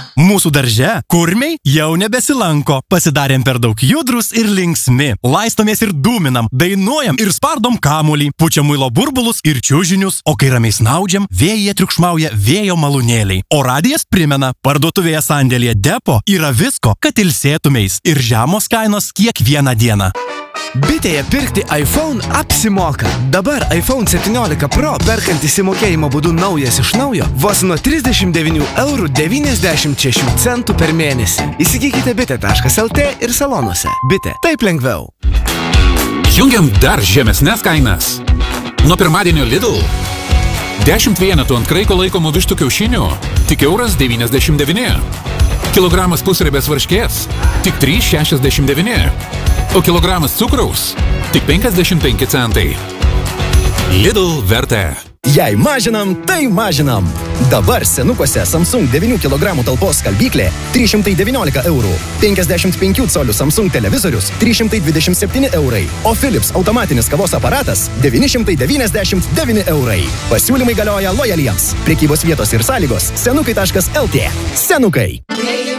Mūsų darže kurmiai jau nebesilanko. Pasidarėm per daug judrus ir linksmi. Laistomės ir dūminam, dainuojam ir spardom kamuolį, pučiam muilo burbulus ir čiužinius, o kai ramiai snaudžiam, vėjyje triukšmauja vėjo malūnėliai. O radijas primena, parduotuvėje sandėlyje Depo yra visko, kad ilsėtumeis ir žemos kainos kiekvieną dieną. Bitėje pirkti iPhone apsimoka. Dabar iPhone 17 Pro perkant įsimokėjimo būdu naujas iš naujo vos nuo 39,96 € per mėnesį. Įsigykite bitė.lt ir salonuose. Bitė. Taip lengviau. Jungiam dar žemesnes kainas. Nuo pirmadienio Lidl 10 vienetų ant kraiko laikomų vištų kiaušinių tik €1,99. Kilogramas pusriebės varškės tik 3,69. O kilogramas cukraus tik 55 centai. Lidl vertė. Jei mažinam, tai mažinam. Dabar senukuose Samsung 9 kg talpos skalbyklė 319 €, 55 colių Samsung televizorius 327 €, o Philips automatinis kavos aparatas 999 €. Pasiūlymai galioja lojaliems. Prekybos vietos ir sąlygos senukai.lt. Senukai.